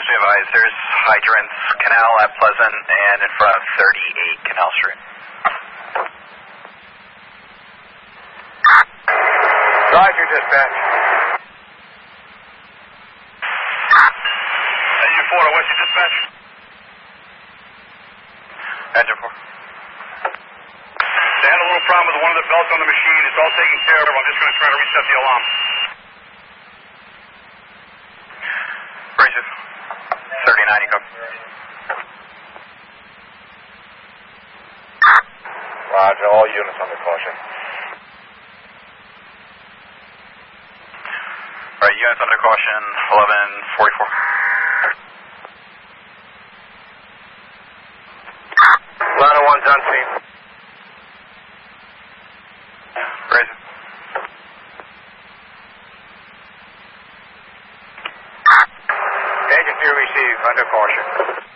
be advised, there's hydrants, Canal at Pleasant, and in front of 38 Canal Street. Roger, dispatch. Engine 4 to West dispatch. Engine 4. They had a little problem with one of the belts on the machine. It's all taken care of. I'm just going to try to reset the alarm. Braces. 39, you go. Roger, all units under caution. Right, units under caution, 1144. Ladder 1's on scene. Braces. Agent 2 receive, under caution.